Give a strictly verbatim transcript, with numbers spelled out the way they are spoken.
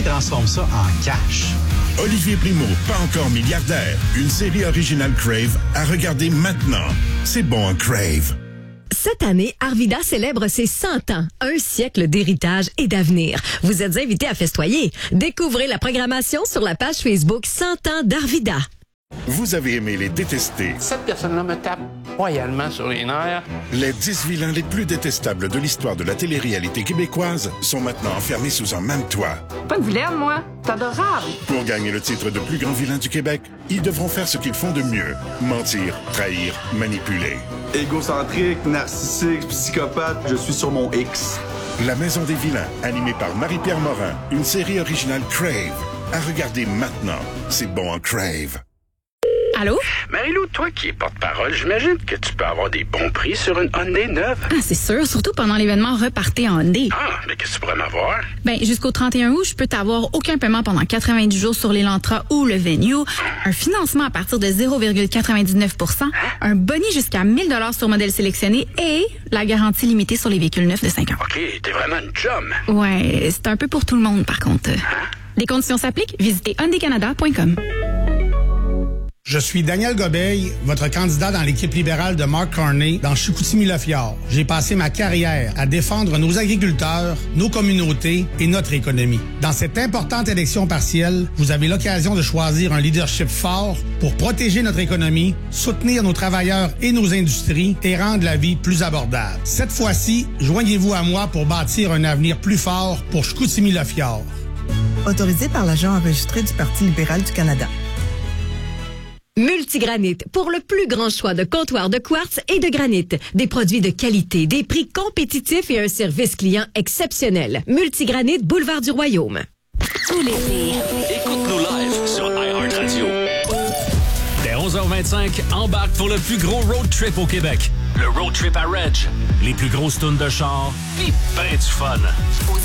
il transforme ça en cash. Olivier Primo, pas encore milliardaire. Une série originale Crave à regarder maintenant. C'est bon en Crave. Cette année, Arvida célèbre ses cent ans, un siècle d'héritage et d'avenir. Vous êtes invités à festoyer. Découvrez la programmation sur la page Facebook cent ans d'Arvida. Vous avez aimé les détester. Cette personne-là me tape royalement sur les nerfs. Les dix vilains les plus détestables de l'histoire de la télé-réalité québécoise sont maintenant enfermés sous un même toit. Pas de vilaine, moi. C'est adorable. Pour gagner le titre de plus grand vilain du Québec, ils devront faire ce qu'ils font de mieux. Mentir, trahir, manipuler. Égocentrique, narcissique, psychopathe, je suis sur mon X. La Maison des vilains, animée par Marie-Pierre Morin, une série originale Crave. À regarder maintenant. C'est bon en Crave. Allô? Marie-Lou, toi qui es porte-parole, j'imagine que tu peux avoir des bons prix sur une Hyundai neuve. Ah, c'est sûr, surtout pendant l'événement Repartez en Hyundai. Ah, mais qu'est-ce que tu pourrais m'avoir? Ben, jusqu'au trente et un août, je peux t'avoir aucun paiement pendant quatre-vingt-dix jours sur l'Elantra ou le Venue, un financement à partir de zéro virgule quatre-vingt-dix-neuf pour cent, un boni jusqu'à mille dollars sur modèle sélectionné et la garantie limitée sur les véhicules neufs de cinq ans. OK, t'es vraiment une chum. Ouais, c'est un peu pour tout le monde, par contre. Hein? Les conditions s'appliquent. Visitez hyundai canada point com. Je suis Daniel Gobeil, votre candidat dans l'équipe libérale de Mark Carney dans Chicoutimi-Le-Fjord. J'ai passé ma carrière à défendre nos agriculteurs, nos communautés et notre économie. Dans cette importante élection partielle, vous avez l'occasion de choisir un leadership fort pour protéger notre économie, soutenir nos travailleurs et nos industries et rendre la vie plus abordable. Cette fois-ci, joignez-vous à moi pour bâtir un avenir plus fort pour Chicoutimi-Le-Fjord. Autorisé par l'agent enregistré du Parti libéral du Canada. Multigranit, pour le plus grand choix de comptoirs de quartz et de granit. Des produits de qualité, des prix compétitifs et un service client exceptionnel. Multigranit, boulevard du Royaume. Tout l'été. Écoute-nous live sur iHeartRadio. Dès onze heures vingt-cinq, embarque pour le plus gros road trip au Québec. Le road trip à Reg. Les plus grosses tunes de char, pis ben du fun.